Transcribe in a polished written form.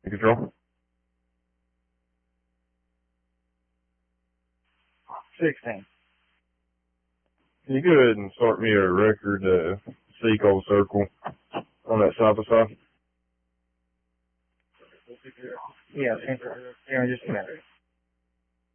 Control. 16. Can you go ahead and start me a record, Seacoast Circle on that side by side? Yeah, just a minute.